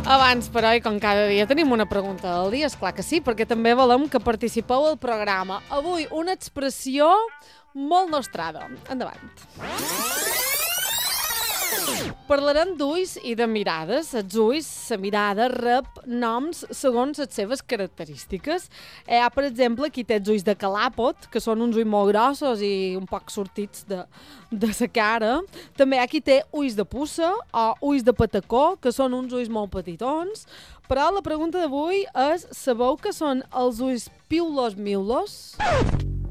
Abans, però, i com cada dia tenim una pregunta del dia, esclar que sí, perquè també volem que participeu al programa. Avui, una expressió molt nostrada. Endavant. Parlarem d'ulls i de mirades. Els ulls, la mirada, rep noms segons les seves característiques. Per exemple, aquí té els ulls de calàpot, que són uns ulls molt grossos i un poc sortits de la cara. També aquí té ulls de puça o ulls de patacó, que són uns ulls molt petitons. Però la pregunta d'avui és, sabeu què són els ulls piulos-miulos?